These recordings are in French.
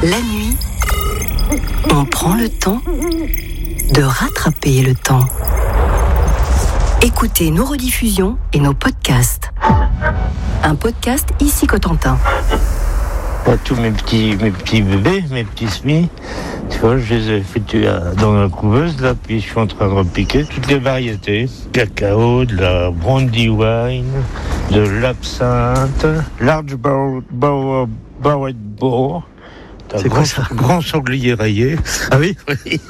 La nuit, on prend le temps de rattraper le temps. Écoutez nos rediffusions et nos podcasts. Un podcast ici Cotentin. Tous mes petits bébés, mes petits semis, tu vois, je les ai foutus dans la couveuse, là, puis je suis en train de repiquer toutes les variétés. Cacao, de la brandy wine, de l'absinthe, large barrel boar. C'est quoi ça ? Grand sanglier rayé. Ah oui ?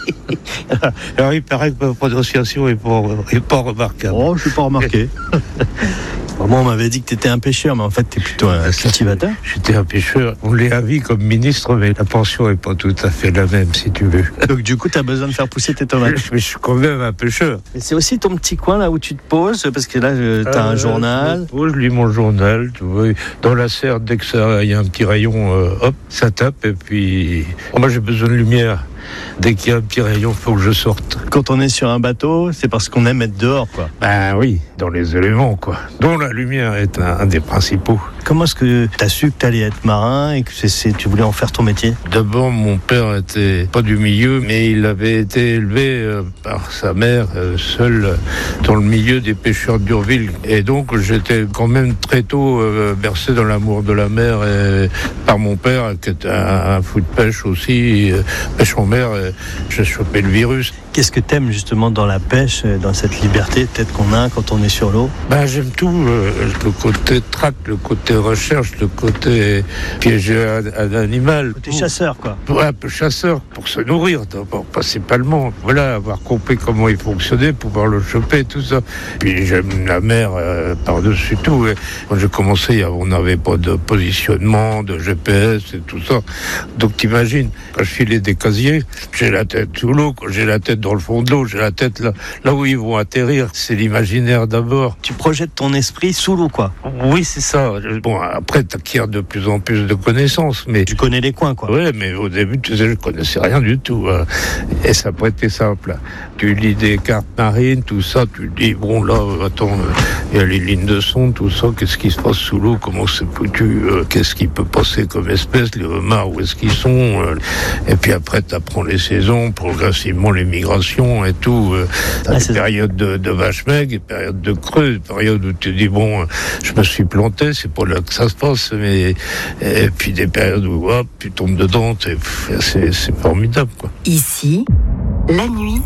Alors il paraît que ma prononciation est pas remarquable. Oh, je suis pas remarqué. Moi, on m'avait dit que tu étais un pêcheur, mais en fait, tu es plutôt un cultivateur. J'étais un pêcheur. On l'est à vie comme ministre, mais la pension n'est pas tout à fait la même, si tu veux. Donc, du coup, tu as besoin de faire pousser tes tomates. Mais je suis quand même un pêcheur. Mais c'est aussi ton petit coin, là, où tu te poses, parce que là, tu as un journal. Je lis mon journal, tu vois. Dans la serre, dès que il y a un petit rayon, hop, ça tape, et puis... Moi, j'ai besoin de lumière. Dès qu'il y a un petit rayon, il faut que je sorte. Quand on est sur un bateau, c'est parce qu'on aime être dehors, quoi. Ben oui, dans les éléments, quoi. Dont la lumière est un des principaux. Comment est-ce que tu as su que tu allais être marin et que tu voulais en faire ton métier ? D'abord, mon père était pas du milieu, mais il avait été élevé par sa mère, seul dans le milieu des pêcheurs d'Urville. Et donc, j'étais quand même très tôt bercé dans l'amour de la mer et par mon père, qui était un fou de pêche aussi, pêche en mer. J'ai chopé le virus. Qu'est-ce que t'aimes justement dans la pêche, dans cette liberté peut-être qu'on a quand on est sur l'eau ? Ben, j'aime tout, le côté traque, le côté recherche, le côté piéger un animal. Côté chasseur, quoi. Ouais, un peu chasseur, pour se nourrir d'abord, principalement. Voilà, avoir compris comment il fonctionnait, pouvoir le choper, tout ça. Puis j'aime la mer par-dessus tout. Et quand j'ai commencé, on n'avait pas de positionnement, de GPS et tout ça. Donc t'imagines, quand je filais des casiers, j'ai la tête sous l'eau, quand j'ai la tête dans le fond de l'eau, j'ai la tête là où ils vont atterrir. C'est l'imaginaire d'abord. Tu projettes ton esprit sous l'eau, quoi. Oui, c'est ça. Bon, après, t'acquiers de plus en plus de connaissances, mais... Tu connais les coins, quoi. Ouais, mais au début, tu sais, je connaissais rien du tout. Et ça n'a pas été simple. Tu lis des cartes marines, tout ça, tu dis, bon, là, attends, il y a les lignes de son, tout ça, qu'est-ce qui se passe sous l'eau, comment c'est foutu, qu'est-ce qui peut passer comme espèce, les homards, où est-ce qu'ils sont, et puis après, t'apprends les saisons, progressivement les migrations et tout. T'as des périodes de vaches maigres, des périodes de creux, des périodes où tu dis, bon, je me suis planté, c'est pas là que ça se passe, mais... Et puis des périodes où, hop, tu tombes dedans, c'est formidable, quoi. Ici, la nuit,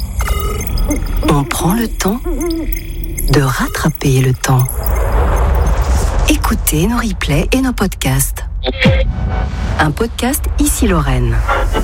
on prend le temps de rattraper le temps. Écoutez nos replays et nos podcasts. Un podcast ici Lorraine.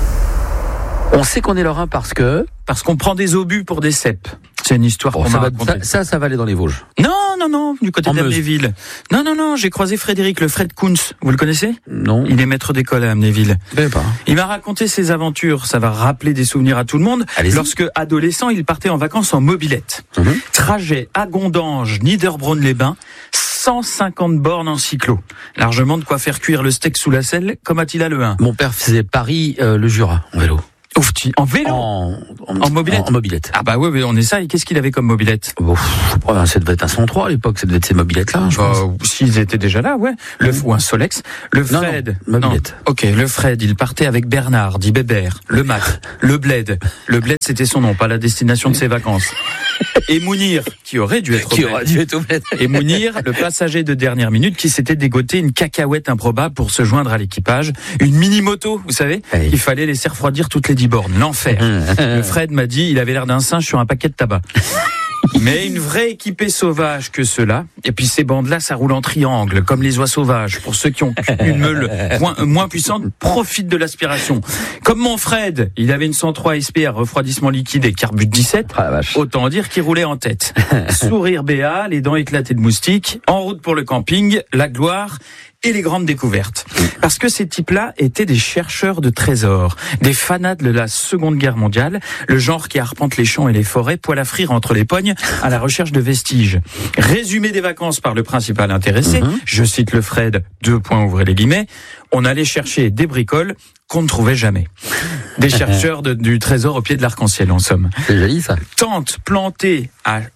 On sait qu'on est lorrain parce qu'on prend des obus pour des cèpes. C'est une histoire qu'on m'a racontée. Ça va aller dans les Vosges. Non, du côté d'Amnéville. Non, j'ai croisé Frédéric, le Fred Kuntz. Vous le connaissez ? Non. Il est maître d'école à Amnéville. Pas. Il m'a raconté ses aventures. Ça va rappeler des souvenirs à tout le monde. Allez-y. Lorsque, adolescent, il partait en vacances en mobilette. Trajet à Gondange, Niederbronn-les-Bains, 150 bornes en cyclo. Largement de quoi faire cuire le steak sous la selle, comme Attila le 1. Mon père faisait Paris, le Jura, en vélo. Ouf, en vélo En mobilette En mobilette. Ah bah ouais, on est ça. Et qu'est-ce qu'il avait comme mobilette ? Ça devait être un 103 à l'époque, ça devait être ces mobilettes-là, je pense. S'ils étaient déjà là, ouais. Ou un Solex. Le Fred. Non, mobilette. Ok, le Fred, il partait avec Bernard, dit Bébert, le Mac, le Bled. Le Bled, c'était son nom, pas la destination de ses vacances. Et Mounir, qui aurait dû être au Bled. Et Mounir, le passager de dernière minute, qui s'était dégoté une cacahuète improbable pour se joindre à l'équipage. Une mini-moto, vous savez, qu'il fallait laisser refroidir toutes les 10 bornes. L'enfer. Le Fred m'a dit, il avait l'air d'un singe sur un paquet de tabac. Mais une vraie équipée sauvage que ceux-là. Et puis ces bandes-là, ça roule en triangle, comme les oies sauvages. Pour ceux qui ont une meule moins puissante, profitent de l'aspiration. Comme mon Fred, il avait une 103 SP à refroidissement liquide et carbut 17. Autant dire qu'il roulait en tête. Sourire béat, les dents éclatées de moustiques. En route pour le camping, la gloire et les grandes découvertes. Parce que ces types-là étaient des chercheurs de trésors, des fanats de la Seconde Guerre mondiale, le genre qui arpente les champs et les forêts, poil à frire entre les pognes, à la recherche de vestiges. Résumé des vacances par le principal intéressé, je cite le Fred, ouvrez les guillemets, on allait chercher des bricoles qu'on ne trouvait jamais. Des chercheurs du trésor au pied de l'arc-en-ciel, en somme. C'est joli, ça. Tente plantée à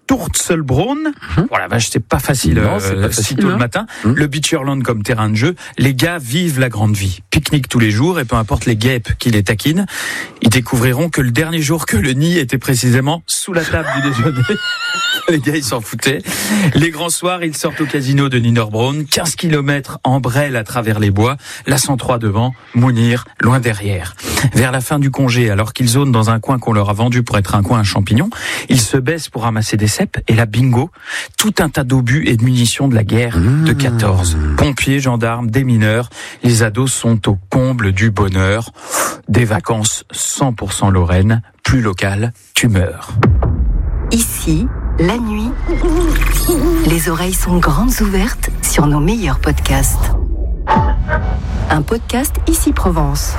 Sturzelbraun. Voilà, vache, c'est pas facile, si tôt le matin. Le Beacherland comme terrain de jeu. Les gars vivent la grande vie. Pique-nique tous les jours et peu importe les guêpes qui les taquinent, ils découvriront que le dernier jour que le nid était précisément sous la table du déjeuner. Les gars, ils s'en foutaient. Les grands soirs, ils sortent au casino de Niederbronn. 15 km en brêle à travers les bois. La 103 devant, Mounir loin derrière. Vers la fin du congé, alors qu'ils zonent dans un coin qu'on leur a vendu pour être un coin à champignons, ils se baissent pour ramasser des cèpes et là, bingo, tout un tas d'obus et de munitions de la guerre de 14. Pompiers, gendarmes, des mineurs, les ados sont au comble du bonheur. Des vacances 100% Lorraine, plus locales, tu meurs. Ici, la nuit, les oreilles sont grandes ouvertes sur nos meilleurs podcasts. Un podcast Ici Provence.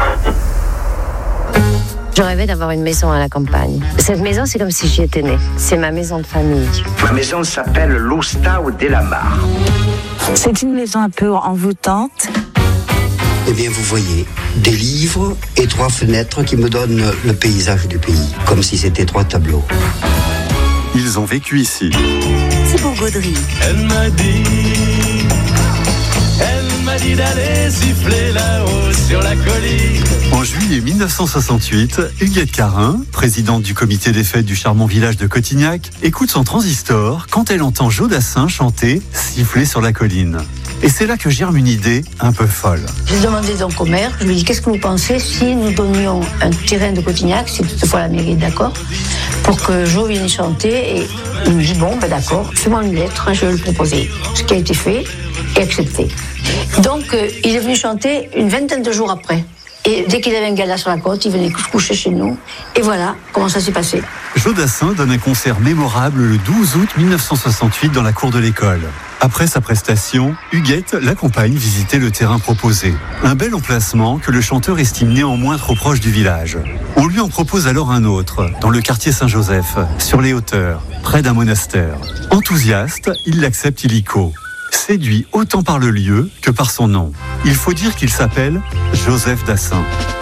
Je rêvais d'avoir une maison à la campagne. Cette maison, c'est comme si j'y étais née. C'est ma maison de famille. Ma maison s'appelle l'Ostau della Mar. C'est une maison un peu envoûtante. Eh bien, vous voyez, des livres et 3 fenêtres qui me donnent le paysage du pays, comme si c'était 3 tableaux. Ils ont vécu ici. Thibaut Gaudry. Elle m'a dit d'aller siffler là-haut sur la colline. En juillet 1968, Huguette Carin, présidente du comité des fêtes du charmant village de Cotignac, écoute son transistor quand elle entend Joe Dassin chanter « Siffler sur la colline ». Et c'est là que germe une idée un peu folle. J'ai demandé donc au maire, je lui ai dit qu'est-ce que vous pensez si nous donnions un terrain de Cotignac, si toutefois la mairie est d'accord, pour que Jo vienne y chanter. Et il me dit bon, d'accord, fais-moi une lettre, je vais le proposer. Ce qui a été fait et accepté. Donc il est venu chanter une vingtaine de jours après. Et dès qu'il avait un gala sur la côte, il venait se coucher chez nous. Et voilà comment ça s'est passé. Joe Dassin donne un concert mémorable le 12 août 1968 dans la cour de l'école. Après sa prestation, Huguette l'accompagne visiter le terrain proposé. Un bel emplacement que le chanteur estime néanmoins trop proche du village. On lui en propose alors un autre, dans le quartier Saint-Joseph, sur les hauteurs, près d'un monastère. Enthousiaste, il l'accepte illico. Séduit autant par le lieu que par son nom. Il faut dire qu'il s'appelle Joseph Dassin.